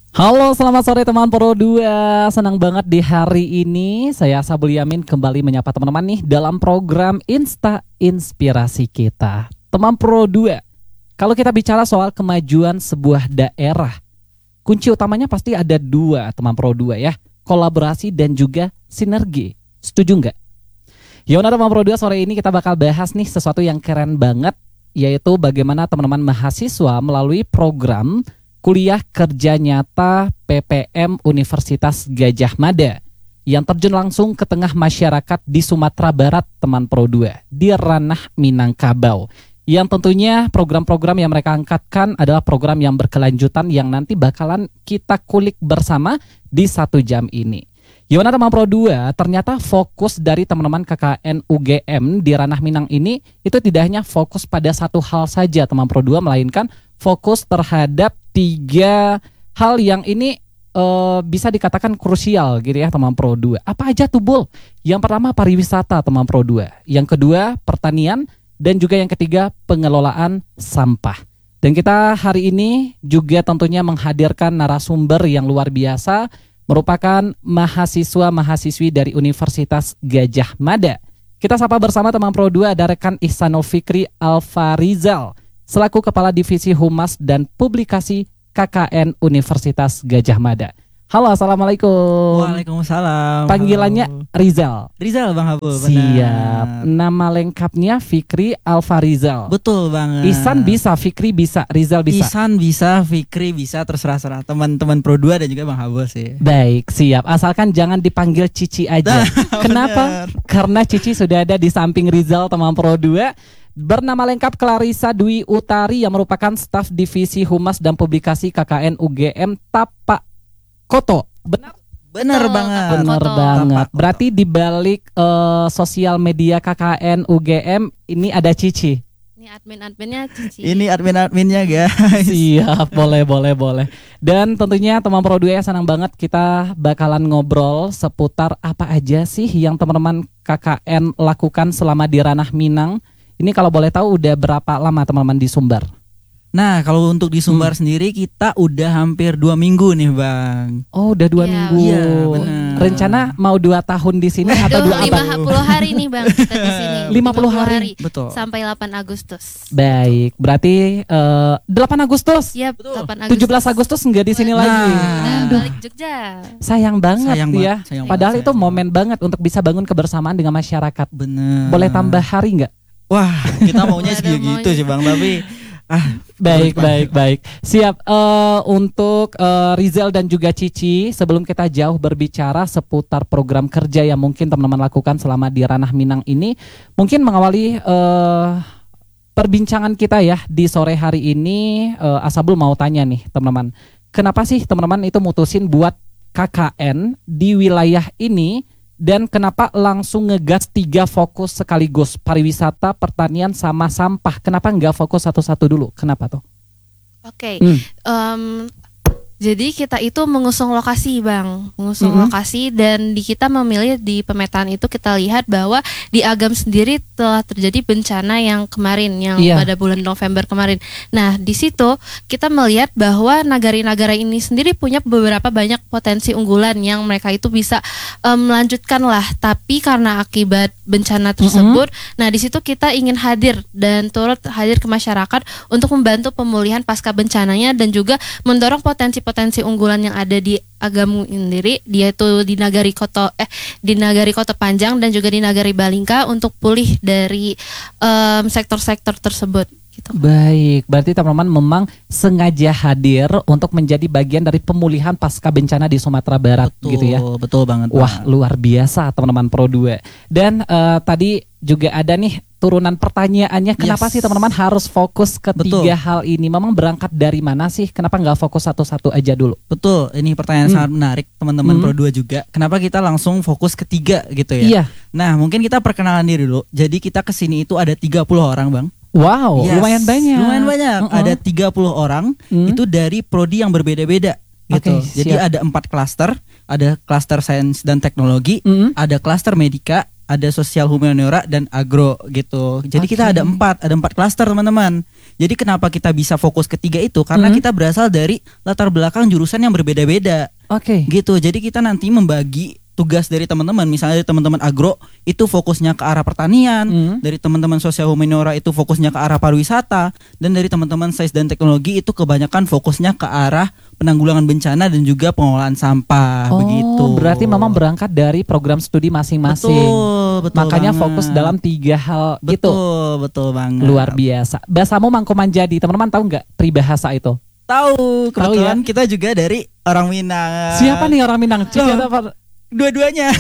Halo, selamat sore teman Pro 2. Senang banget di hari ini saya Sabul Yamin kembali menyapa teman-teman nih dalam program Insta Inspirasi kita. Teman Pro 2, kalau kita bicara soal kemajuan sebuah daerah, kunci utamanya pasti ada dua teman Pro 2 ya. Kolaborasi dan juga sinergi. Setuju nggak? Yaudah teman Pro 2, sore ini kita bakal bahas nih sesuatu yang keren banget, yaitu bagaimana teman-teman mahasiswa melalui program Kuliah Kerja Nyata PPM Universitas Gadjah Mada yang terjun langsung ke tengah masyarakat di Sumatera Barat, teman Pro 2, di ranah Minangkabau. Yang tentunya program-program yang mereka angkatkan adalah program yang berkelanjutan yang nanti bakalan kita kulik bersama di 1 jam ini. Gimana teman Pro 2, ternyata fokus dari teman-teman KKN UGM di ranah Minang ini itu tidak hanya fokus pada satu hal saja teman Pro 2, melainkan fokus terhadap 3 hal yang ini bisa dikatakan krusial gitu ya teman Pro 2. Apa aja tuh Bul? Yang pertama pariwisata teman Pro 2, yang kedua pertanian, dan juga yang ketiga pengelolaan sampah. Dan kita hari ini juga tentunya menghadirkan narasumber yang luar biasa, merupakan mahasiswa-mahasiswi dari Universitas Gadjah Mada. Kita sapa bersama teman Pro 2, ada rekan Ihsanul Fikri Alfarizal selaku Kepala Divisi Humas dan Publikasi KKN Universitas Gadjah Mada. Halo, assalamualaikum. Waalaikumsalam. Panggilannya Rizal. Rizal Bang Habul. Siap. Nama lengkapnya Fikri Alfarizal. Betul banget. Ihsan bisa, Fikri bisa, Rizal bisa. Ihsan bisa, Fikri bisa, terserah-serah teman-teman Pro 2 dan juga Bang Habul sih. Baik, siap. Asalkan jangan dipanggil Cici aja. Kenapa? Karena Cici sudah ada di samping Rizal teman Pro 2. Bernama lengkap Clarissa Dwi Utari yang merupakan staf divisi Humas dan Publikasi KKN UGM Tapak Koto. Benar? Benar banget. Benar banget. Berarti di balik sosial media KKN UGM ini ada Cici. Ini admin-adminnya Cici. Ini admin-adminnya guys. Siap, boleh. Dan tentunya teman Pro 2 ya, senang banget kita bakalan ngobrol seputar apa aja sih yang teman-teman KKN lakukan selama di ranah Minang. Ini kalau boleh tahu udah berapa lama teman-teman di Sumbar? Nah, kalau untuk di Sumbar sendiri kita udah hampir 2 minggu nih Bang. Oh, udah 2 minggu. Iya, benar. Rencana mau 2 tahun di sini atau 2 abad? 50 hari nih Bang kita di sini. 50 hari. Betul. Sampai 8 Agustus. Baik, berarti 8 Agustus. Iya, Betul. 8 Agustus. 17 Agustus enggak di sini lagi. Nah, balik Jogja. Sayang banget ya. Sayang Padahal banget, itu momen banget untuk bisa bangun kebersamaan dengan masyarakat. Bener. Boleh tambah hari enggak? Wah, kita maunya Ada segitu maunya. sih Bang, tapi Baik. Siap. Untuk Rizal dan juga Cici, sebelum kita jauh berbicara seputar program kerja yang mungkin teman-teman lakukan selama di ranah Minang ini, mungkin mengawali perbincangan kita ya di sore hari ini, Asabul mau tanya nih teman-teman, kenapa sih teman-teman itu mutusin buat KKN di wilayah ini? Dan kenapa langsung ngegas 3 fokus sekaligus, pariwisata, pertanian, sama sampah? Kenapa nggak fokus satu-satu dulu? Kenapa tuh? Oke. Jadi kita itu mengusung lokasi Bang, lokasi, dan di kita memilih di pemetaan itu kita lihat bahwa di Agam sendiri telah terjadi bencana yang kemarin, yang pada bulan November kemarin. Nah di situ kita melihat bahwa nagari-nagara ini sendiri punya beberapa banyak potensi unggulan yang mereka itu bisa melanjutkan lah. Tapi karena akibat bencana tersebut, nah di situ kita ingin hadir dan turut hadir ke masyarakat untuk membantu pemulihan pasca bencananya dan juga mendorong potensi unggulan yang ada di Agam sendiri, dia itu di Nagari Kota Panjang dan juga di Nagari Balingka untuk pulih dari sektor-sektor tersebut. Gitu. Baik, berarti teman-teman memang sengaja hadir untuk menjadi bagian dari pemulihan pasca bencana di Sumatera Barat. betul, gitu ya. Betul banget. Wah, luar biasa teman-teman Pro 2. Dan tadi juga ada nih turunan pertanyaannya, kenapa sih teman-teman harus fokus ke 3 hal ini? Memang berangkat dari mana sih? Kenapa nggak fokus satu-satu aja dulu? Betul, ini pertanyaan sangat menarik teman-teman Pro 2 juga. Kenapa kita langsung fokus ke 3 gitu ya? Iya. Nah, mungkin kita perkenalan diri dulu. Jadi kita kesini itu ada 30 orang Bang. Wow, lumayan banyak. Lumayan banyak. Ada 30 orang itu dari prodi yang berbeda-beda gitu. Oke, jadi siap. ada 4 klaster, ada klaster sains dan teknologi, ada klaster medika, ada sosial humaniora dan agro gitu. Jadi kita ada empat klaster teman-teman. Jadi kenapa kita bisa fokus ketiga itu? Karena kita berasal dari latar belakang jurusan yang berbeda-beda. Gitu. Jadi kita nanti membagi tugas dari teman-teman, misalnya dari teman-teman agro itu fokusnya ke arah pertanian, dari teman-teman sosial humaniora itu fokusnya ke arah pariwisata, dan dari teman-teman sains dan teknologi itu kebanyakan fokusnya ke arah penanggulangan bencana dan juga pengelolaan sampah. Begitu. Berarti memang berangkat dari program studi masing-masing. Betul Makanya banget. fokus dalam 3 hal gitu. Betul banget. Luar biasa. Bahasamu Mangko Manjadi, teman-teman tahu nggak peribahasa itu? Tahu, kebetulan ya? kita juga dari orang Minang. Siapa nih orang Minang? Dua-duanya.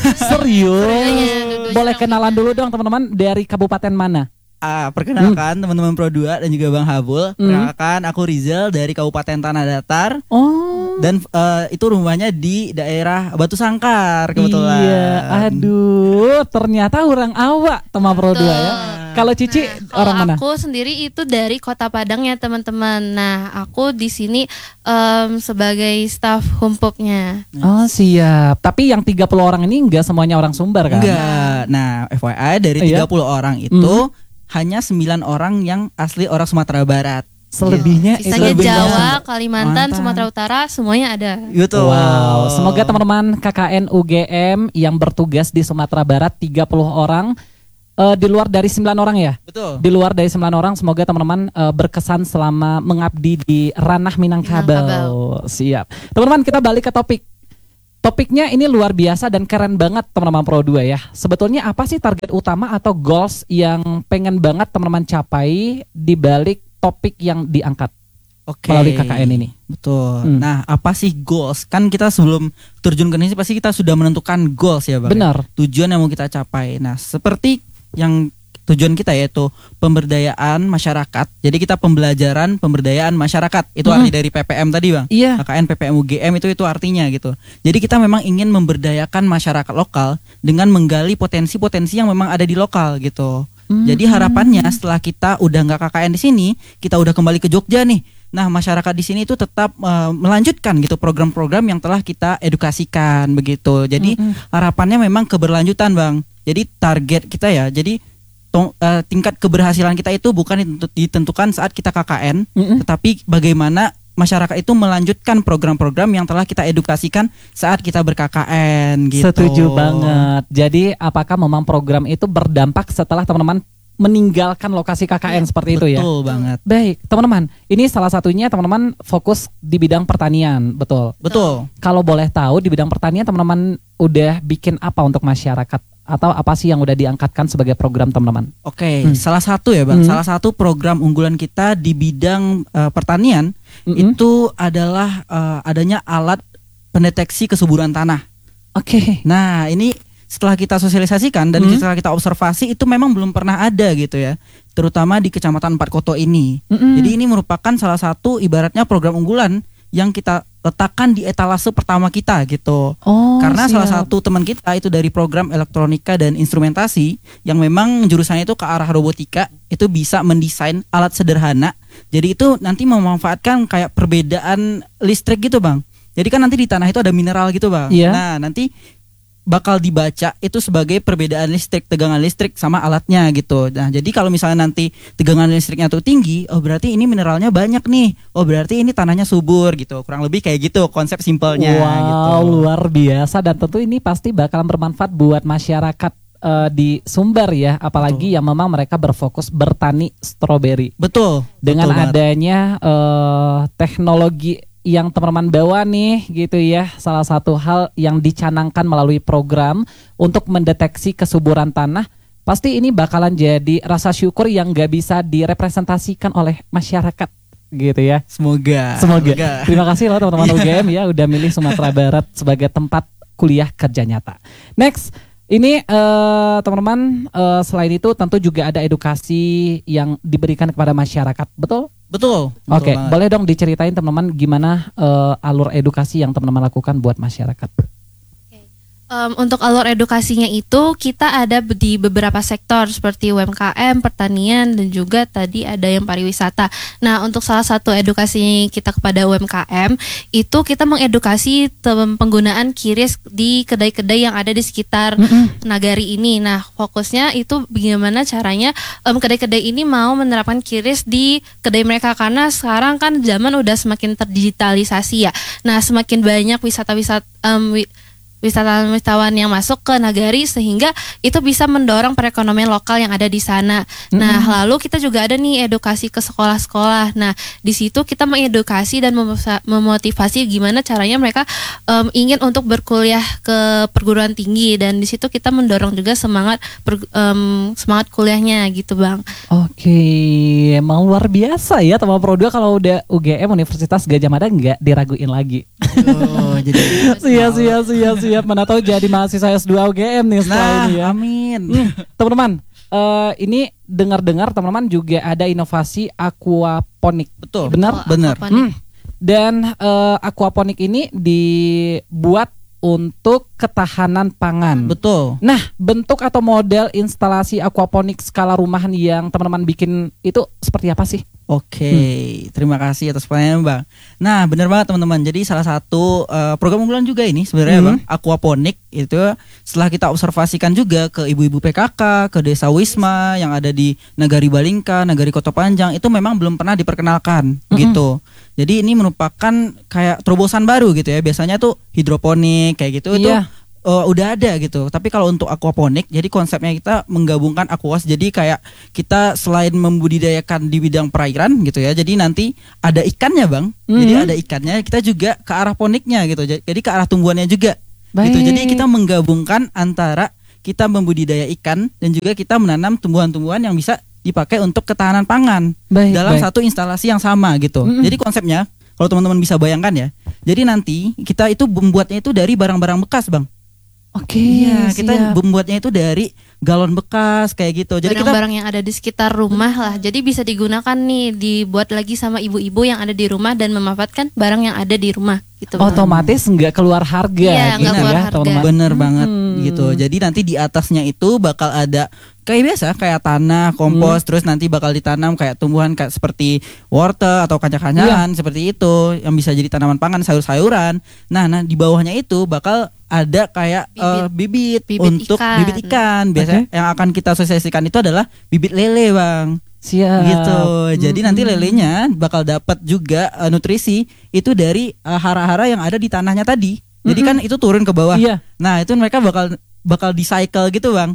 Serius? Boleh kenalan dulu dong teman-teman, dari kabupaten mana? Perkenalkan teman-teman Pro 2 dan juga Bang Habul. Perkenalkan, aku Rizal dari Kabupaten Tanah Datar. Dan itu rumahnya di daerah Batu Sangkar kebetulan. Iya, aduh, ternyata orang awak teman Pro 2 ya. Kalau Cici orang mana? Aku sendiri itu dari Kota Padang ya teman-teman. Nah, aku di sini sebagai staf humpupnya. Oh siap. Tapi yang 30 orang ini enggak semuanya orang Sumber kan? Enggak. Nah, FYI dari 30 orang itu hanya 9 orang yang asli orang Sumatera Barat. Selebihnya sisanya Jawa, Kalimantan, Sumatera Utara semuanya ada. Gitu. Wow. Semoga teman-teman KKN UGM yang bertugas di Sumatera Barat 30 orang di luar dari 9 orang ya? Betul. Di luar dari 9 orang, semoga teman-teman berkesan selama mengabdi di ranah Minangkabau. Siap. Teman-teman, kita balik ke topik. Topiknya ini luar biasa dan keren banget teman-teman Pro 2 ya. Sebetulnya apa sih target utama atau goals yang pengen banget teman-teman capai di balik topik yang diangkat melalui KKN ini? Betul. Nah, apa sih goals? Kan kita sebelum terjun ke ini pasti kita sudah menentukan goals ya Bang. Benar. Tujuan yang mau kita capai. Nah, seperti yang tujuan kita yaitu pemberdayaan masyarakat. Jadi kita pemberdayaan masyarakat. Itu arti dari PPM tadi Bang. Iya. KKN PPM UGM itu artinya gitu. Jadi kita memang ingin memberdayakan masyarakat lokal dengan menggali potensi-potensi yang memang ada di lokal gitu. Jadi harapannya setelah kita udah nggak KKN di sini, kita udah kembali ke Jogja nih. Nah, masyarakat di sini itu tetap melanjutkan gitu program-program yang telah kita edukasikan begitu. Jadi harapannya memang keberlanjutan Bang. Jadi target kita ya, jadi tingkat keberhasilan kita itu bukan ditentukan saat kita KKN, tetapi bagaimana masyarakat itu melanjutkan program-program yang telah kita edukasikan saat kita ber-KKN gitu. Setuju banget. Jadi apakah memang program itu berdampak setelah teman-teman meninggalkan lokasi KKN seperti itu ya? Betul banget. Baik, teman-teman. Ini salah satunya teman-teman fokus di bidang pertanian, betul? Betul. Kalau boleh tahu di bidang pertanian teman-teman udah bikin apa untuk masyarakat? Atau apa sih yang udah diangkatkan sebagai program teman-teman? Salah satu ya Bang, salah satu program unggulan kita di bidang pertanian itu adalah adanya alat pendeteksi kesuburan tanah. Nah, ini setelah kita sosialisasikan dan setelah kita observasi itu memang belum pernah ada gitu ya, terutama di Kecamatan Empat Koto ini. Jadi ini merupakan salah satu ibaratnya program unggulan yang kita letakkan di etalase pertama kita gitu. Karena salah satu teman kita itu dari program elektronika dan instrumentasi yang memang jurusannya itu ke arah robotika, itu bisa mendesain alat sederhana. Jadi itu nanti memanfaatkan kayak perbedaan listrik gitu Bang. Jadi kan nanti di tanah itu ada mineral gitu Bang. Nah, nanti bakal dibaca itu sebagai perbedaan listrik, tegangan listrik sama alatnya gitu. Nah, jadi kalau misalnya nanti tegangan listriknya tuh tinggi, oh berarti ini mineralnya banyak nih. Oh berarti ini tanahnya subur gitu. Kurang lebih kayak gitu konsep simpelnya. Wow, luar biasa, dan tentu ini pasti bakalan bermanfaat buat masyarakat di Sumber ya, apalagi yang memang mereka berfokus bertani stroberi. Betul. Dengan adanya teknologi yang teman-teman bawa nih gitu ya, salah satu hal yang dicanangkan melalui program untuk mendeteksi kesuburan tanah, pasti ini bakalan jadi rasa syukur yang gak bisa direpresentasikan oleh masyarakat gitu ya. Semoga. Terima kasih loh teman-teman UGM ya udah milih Sumatera Barat sebagai tempat kuliah kerja nyata. Next, ini teman-teman, selain itu tentu juga ada edukasi yang diberikan kepada masyarakat, betul? Betul. Oke, boleh dong diceritain teman-teman gimana alur edukasi yang teman-teman lakukan buat masyarakat? Untuk alur edukasinya itu kita ada di beberapa sektor seperti UMKM, pertanian, dan juga tadi ada yang pariwisata. Nah, untuk salah satu edukasi kita kepada UMKM itu kita mengedukasi penggunaan QRIS di kedai-kedai yang ada di sekitar nagari ini. Nah, fokusnya itu bagaimana caranya kedai-kedai ini mau menerapkan QRIS di kedai mereka, karena sekarang kan zaman udah semakin terdigitalisasi ya. Nah, semakin banyak wisatawan yang masuk ke nagari sehingga itu bisa mendorong perekonomian lokal yang ada di sana. Nah, lalu kita juga ada nih edukasi ke sekolah-sekolah. Nah, di situ kita mengedukasi dan memotivasi gimana caranya mereka ingin untuk berkuliah ke perguruan tinggi, dan di situ kita mendorong juga semangat kuliahnya gitu, Bang. Oke, emang luar biasa ya teman Pro 2 kalau udah UGM Universitas Gadjah Mada nggak diraguin lagi. Oh, jadi siap. Mana tahu jadi mahasiswa S2 UGM nih setelah ini ya. Amin. Teman-teman, ini dengar-dengar teman-teman juga ada inovasi aquaponik. Betul. Benar? Benar. Dan aquaponik ini dibuat untuk ketahanan pangan. Betul. Nah, bentuk atau model instalasi aquaponik skala rumahan yang teman-teman bikin itu seperti apa sih? Oke, terima kasih atas pertanyaan Bang. Nah, benar banget teman-teman. Jadi salah satu program unggulan juga ini sebenarnya Bang, aquaponik itu setelah kita observasikan juga ke ibu-ibu PKK, ke desa Wisma yang ada di Nagari Balingka, Nagari Koto Panjang, itu memang belum pernah diperkenalkan gitu. Jadi ini merupakan kayak terobosan baru gitu ya. Biasanya tuh hidroponik kayak gitu itu udah ada gitu. Tapi kalau untuk aquaponik, jadi konsepnya kita menggabungkan aquas. Jadi kayak kita selain membudidayakan di bidang perairan gitu ya. Jadi nanti ada ikannya Bang. Jadi ada ikannya, kita juga ke arah poniknya gitu. Jadi ke arah tumbuhannya juga. Gitu. Jadi kita menggabungkan antara kita membudidaya ikan dan juga kita menanam tumbuhan-tumbuhan yang bisa dipakai untuk ketahanan pangan dalam satu instalasi yang sama gitu. Jadi konsepnya kalau teman-teman bisa bayangkan ya. Jadi nanti kita itu membuatnya itu dari barang-barang bekas Bang. Oke, iya, kita membuatnya itu dari galon bekas kayak gitu. Jadi barang-barang yang ada di sekitar rumah lah. Jadi bisa digunakan nih, dibuat lagi sama ibu-ibu yang ada di rumah dan memanfaatkan barang yang ada di rumah gitu. Otomatis nggak keluar harga. Iya, nggak keluar harga. Bener banget gitu. Jadi nanti di atasnya itu bakal ada kayak biasa kayak tanah, kompos, terus nanti bakal ditanam kayak tumbuhan kayak seperti wortel atau kacang-kacangan seperti itu yang bisa jadi tanaman pangan, sayur-sayuran. Nah, di bawahnya itu bakal ada kayak bibit untuk ikan. Bibit ikan. Biasanya yang akan kita sosialisasikan itu adalah bibit lele Bang. Siap. Gitu. Jadi nanti lelenya bakal dapat juga nutrisi itu dari hara-hara yang ada di tanahnya tadi. Jadi kan itu turun ke bawah. Nah, itu mereka bakal di-cycle gitu Bang.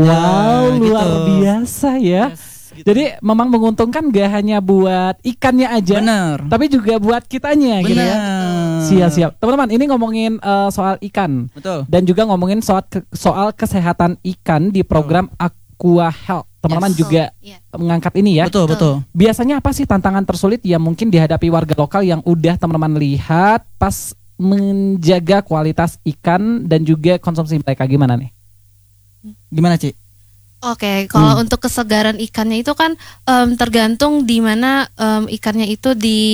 Wow, luar biasa ya. Gitu. Jadi memang menguntungkan gak hanya buat ikannya aja, tapi juga buat kitanya gitu ya. Siap. Teman-teman, ini ngomongin soal ikan. Betul. Dan juga ngomongin soal kesehatan ikan di program Aqua Health. Teman-teman juga mengangkat ini ya. Betul. Biasanya apa sih tantangan tersulit yang mungkin dihadapi warga lokal yang udah teman-teman lihat pas menjaga kualitas ikan dan juga konsumsi mereka, gimana nih? Gimana Ci? Oke, kalau untuk kesegaran ikannya itu kan tergantung di mana ikannya itu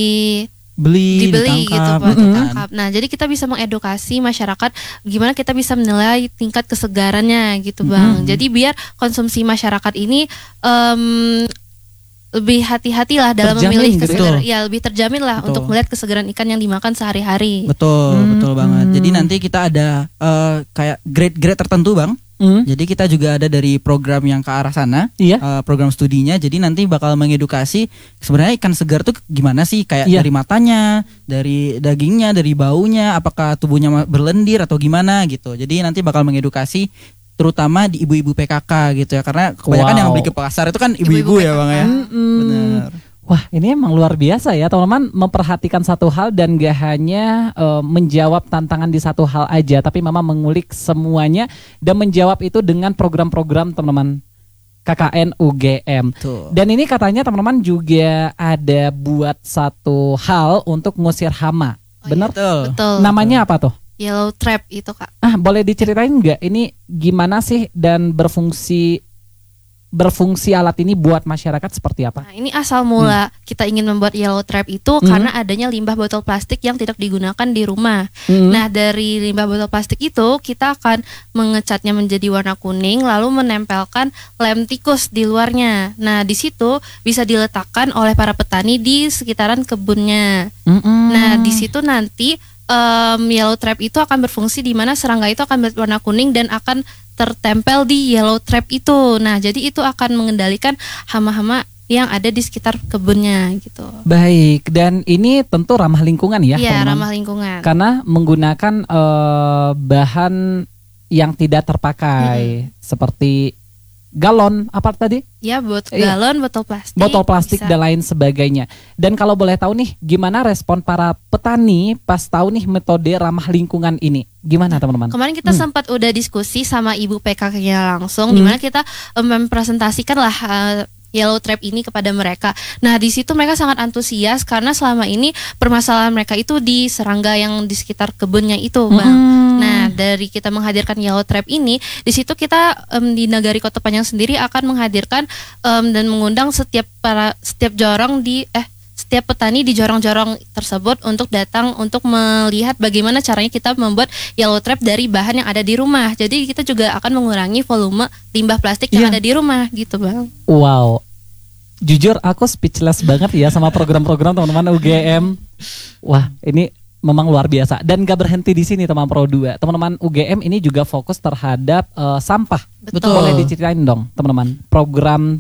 dibeli gitu Pak, ditangkap. Nah, jadi kita bisa mengedukasi masyarakat gimana kita bisa menilai tingkat kesegarannya gitu Bang. Jadi biar konsumsi masyarakat ini lebih hati-hatilah dalam memilih kesegaran. Ya, lebih terjamin lah untuk melihat kesegaran ikan yang dimakan sehari-hari. Betul banget. Jadi nanti kita ada kayak grade-grade tertentu Bang. Jadi kita juga ada dari program yang ke arah sana, program studinya. Jadi nanti bakal mengedukasi sebenarnya ikan segar tuh gimana sih, kayak dari matanya, dari dagingnya, dari baunya, apakah tubuhnya berlendir atau gimana gitu. Jadi nanti bakal mengedukasi terutama di ibu-ibu PKK gitu ya, karena kebanyakan yang beli ke pasar itu kan ibu-ibu ya Bang ya. Benar. Wah, ini emang luar biasa ya teman-teman, memperhatikan satu hal dan gak hanya menjawab tantangan di satu hal aja, tapi memang mengulik semuanya dan menjawab itu dengan program-program teman-teman KKN UGM. Dan ini katanya teman-teman juga ada buat satu hal untuk ngusir hama. Benar? Betul. Namanya apa tuh? Yellow trap itu Kak. Boleh diceritain nggak ini gimana sih dan berfungsi berfungsi alat ini buat masyarakat seperti apa? Nah, ini asal mula kita ingin membuat yellow trap itu karena adanya limbah botol plastik yang tidak digunakan di rumah. Nah, dari limbah botol plastik itu kita akan mengecatnya menjadi warna kuning lalu menempelkan lem tikus di luarnya. Nah, di situ bisa diletakkan oleh para petani di sekitaran kebunnya. Nah, di situ nanti yellow trap itu akan berfungsi di mana serangga itu akan berwarna kuning dan akan tertempel di yellow trap itu. Nah, jadi itu akan mengendalikan hama-hama yang ada di sekitar kebunnya gitu. Baik, dan ini tentu ramah lingkungan ya, Iya, teman-teman. ramah lingkungan. Karena menggunakan bahan yang tidak terpakai seperti galon apa tadi? Ya, galon, botol plastik, dan lain sebagainya. Dan kalau boleh tahu nih, gimana respon para petani pas tahu nih metode ramah lingkungan ini? Gimana teman-teman? Kemarin kita sempat udah diskusi sama Ibu PKK-nya langsung, di mana kita mempresentasikan lah yellow trap ini kepada mereka. Nah, di situ mereka sangat antusias karena selama ini permasalahan mereka itu di serangga yang di sekitar kebunnya itu, Bang. Nah, dari kita menghadirkan yellow trap ini, di situ kita di Nagari Kota Panjang sendiri akan menghadirkan dan mengundang setiap petani di jorong-jorong tersebut untuk datang untuk melihat bagaimana caranya kita membuat yellow trap dari bahan yang ada di rumah. Jadi kita juga akan mengurangi volume limbah plastik yang ada di rumah gitu, Bang. Wow. Jujur aku speechless banget ya sama program-program teman-teman UGM. Wah, ini memang luar biasa dan gak berhenti di sini teman Pro 2. Teman-teman UGM ini juga fokus terhadap sampah. Betul. Boleh diceritain dong, teman-teman. Program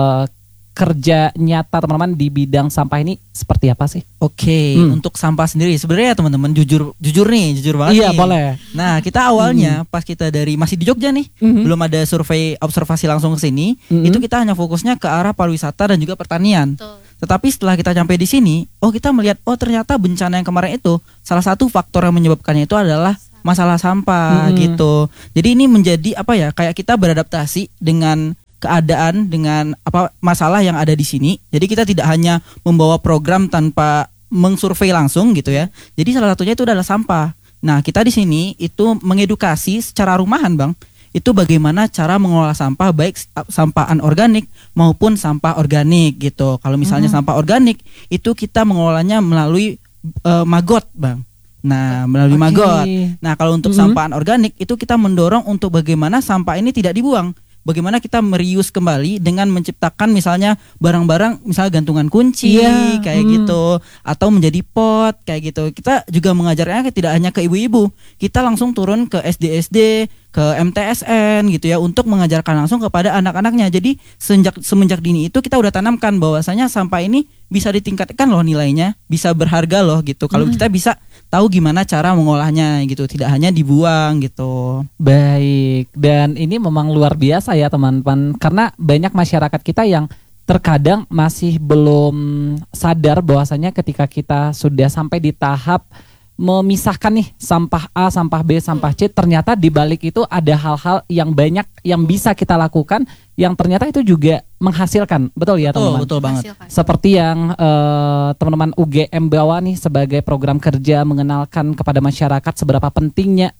kerja nyata teman-teman di bidang sampah ini seperti apa sih? Oke, untuk sampah sendiri sebenarnya teman-teman jujur banget. Iya, nih. Boleh. Nah, kita awalnya pas kita masih di Jogja nih, belum ada survei observasi langsung ke sini, itu kita hanya fokusnya ke arah pariwisata dan juga pertanian. Betul. Tetapi setelah kita sampai di sini, kita melihat ternyata bencana yang kemarin itu salah satu faktor yang menyebabkannya itu adalah masalah sampah gitu. Jadi ini menjadi kayak kita beradaptasi dengan keadaan, dengan masalah yang ada di sini. Jadi kita tidak hanya membawa program tanpa mengsurvei langsung gitu ya. Jadi salah satunya itu adalah sampah. Nah, kita di sini itu mengedukasi secara rumahan, Bang. Itu bagaimana cara mengelola sampah, baik sampah anorganik maupun sampah organik gitu. Kalau misalnya sampah organik itu kita mengelolanya melalui maggot, Bang. Nah, melalui maggot. Nah, kalau untuk sampah anorganik itu kita mendorong untuk bagaimana sampah ini tidak dibuang. Bagaimana kita mereuse kembali dengan menciptakan misalnya barang-barang, misalnya gantungan kunci kayak gitu, atau menjadi pot kayak gitu. Kita juga mengajarnya tidak hanya ke ibu-ibu, kita langsung turun ke SD-SD, ke MTSN gitu ya, untuk mengajarkan langsung kepada anak-anaknya. Jadi semenjak dini itu kita udah tanamkan bahwasanya sampah ini bisa ditingkatkan loh nilainya, bisa berharga loh gitu. Kalau kita bisa tahu gimana cara mengolahnya gitu, tidak hanya dibuang gitu. Baik, dan ini memang luar biasa ya teman-teman, karena banyak masyarakat kita yang terkadang masih belum sadar bahwasanya ketika kita sudah sampai di tahap memisahkan nih sampah A, sampah B, sampah C, ternyata di balik itu ada hal-hal yang banyak yang bisa kita lakukan yang ternyata itu juga menghasilkan. Betul ya teman-teman? Betul banget. Seperti yang teman-teman UGM bawa nih sebagai program kerja, mengenalkan kepada masyarakat seberapa pentingnya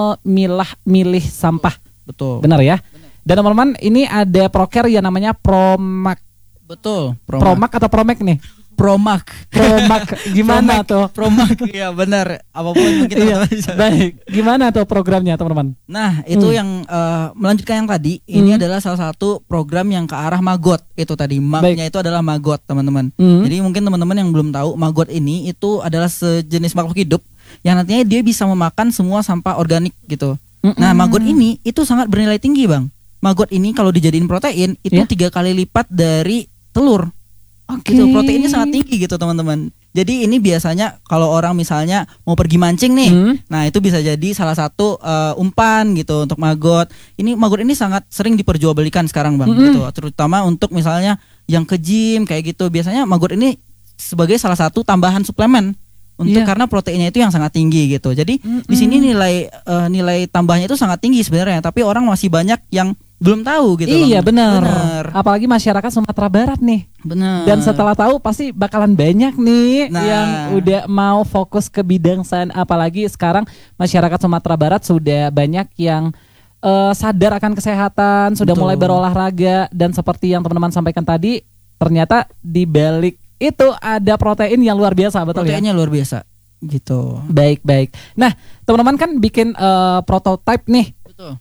milih sampah. Betul. Benar ya? Dan teman-teman, ini ada proker yang namanya Promak. Betul. Promak atau Promek nih? Promak gimana tuh? Promak ya benar, apapun kita bisa. Baik, gimana tuh programnya teman-teman? Nah, itu yang melanjutkan yang tadi, ini adalah salah satu program yang ke arah maggot. Itu tadi magnya itu adalah maggot, teman-teman. Jadi mungkin teman-teman yang belum tahu, maggot ini itu adalah sejenis makhluk hidup yang nantinya dia bisa memakan semua sampah organik gitu. Nah, maggot ini itu sangat bernilai tinggi, Bang. Maggot ini kalau dijadiin protein itu 3 kali lipat dari telur. Gitu, proteinnya sangat tinggi gitu teman-teman. Jadi ini biasanya kalau orang misalnya mau pergi mancing nih, nah itu bisa jadi salah satu umpan gitu untuk maggot. Maggot ini sangat sering diperjualbelikan sekarang, Bang, gitu. Terutama untuk misalnya yang ke gym kayak gitu. Biasanya maggot ini sebagai salah satu tambahan suplemen untuk karena proteinnya itu yang sangat tinggi gitu. Jadi di sini nilai tambahnya itu sangat tinggi sebenarnya, tapi orang masih banyak yang belum tahu gitu. Iya, benar. Apalagi masyarakat Sumatera Barat nih. Benar. Dan setelah tahu pasti bakalan banyak nih yang udah mau fokus ke bidang apalagi sekarang masyarakat Sumatera Barat sudah banyak yang sadar akan kesehatan, sudah mulai berolahraga, dan seperti yang teman-teman sampaikan tadi, ternyata di balik itu ada protein yang luar biasa, betul ya? Proteinnya luar biasa, gitu. Baik. Nah, teman-teman kan bikin prototipe nih. Betul.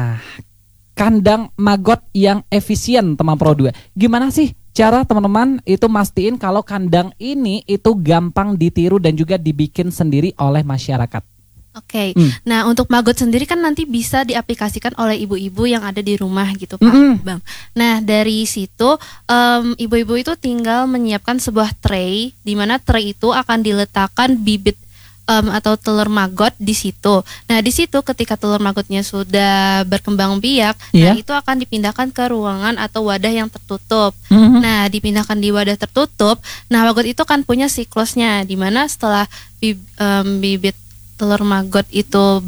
Kandang maggot yang efisien, teman Pro 2. Gimana sih cara teman-teman itu mastiin kalau kandang ini itu gampang ditiru dan juga dibikin sendiri oleh masyarakat? Oke. Nah untuk maggot sendiri kan nanti bisa diaplikasikan oleh ibu-ibu yang ada di rumah gitu Pak, Bang. Nah dari situ ibu-ibu itu tinggal menyiapkan sebuah tray, di mana tray itu akan diletakkan bibit atau telur maggot di situ. Nah di situ ketika telur maggotnya sudah berkembang biak, nah itu akan dipindahkan ke ruangan atau wadah yang tertutup. Nah dipindahkan di wadah tertutup, nah maggot itu kan punya siklusnya, di mana setelah bibit telur maggot itu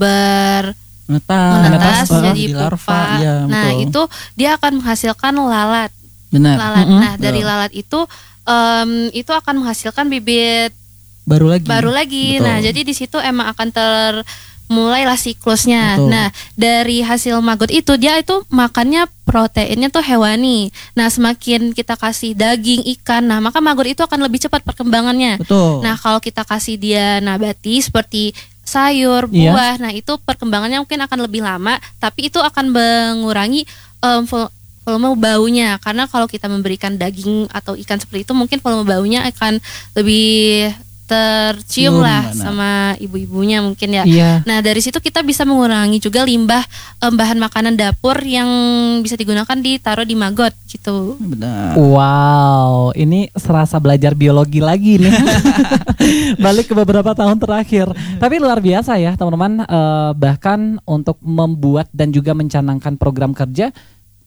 menetas jadi pupa. Ya, nah itu dia akan menghasilkan lalat. Benar. Nah dari lalat itu akan menghasilkan bibit baru lagi. Betul. Nah jadi di situ emang akan mulailah siklusnya. Betul. Nah dari hasil maggot itu dia itu makannya proteinnya tuh hewani. Nah semakin kita kasih daging, ikan, nah maka maggot itu akan lebih cepat perkembangannya. Betul. Nah kalau kita kasih dia nabati seperti sayur, buah, nah itu perkembangannya mungkin akan lebih lama, tapi itu akan mengurangi volume baunya, karena kalau kita memberikan daging atau ikan seperti itu mungkin volume baunya akan lebih tercium lah sama ibu-ibunya mungkin ya. Nah dari situ kita bisa mengurangi juga limbah bahan makanan dapur yang bisa digunakan ditaruh di maggot gitu. Benar. Wow, ini serasa belajar biologi lagi nih. Balik ke beberapa tahun terakhir. Tapi luar biasa ya teman-teman, bahkan untuk membuat dan juga mencanangkan program kerja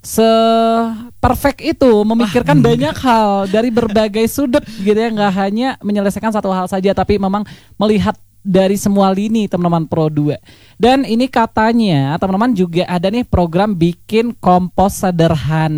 se-perfect itu, memikirkan banyak hal dari berbagai sudut gitu ya, nggak hanya menyelesaikan satu hal saja, tapi memang melihat dari semua lini teman-teman Pro 2. Dan ini katanya teman-teman juga ada nih program bikin kompos sederhana